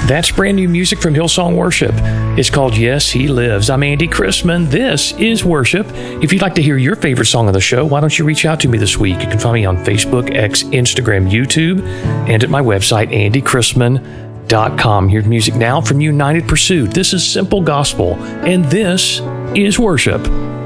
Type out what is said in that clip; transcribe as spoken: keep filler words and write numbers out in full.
That's brand new music from Hillsong Worship. It's called Yes, He Lives. I'm Andy Chrisman. This is Worship. If you'd like to hear your favorite song of the show, why don't you reach out to me this week? You can find me on Facebook, X, Instagram, YouTube, and at my website, andy chrisman dot com. Here's music now from United Pursuit. This is Simple Gospel, and this is Worship.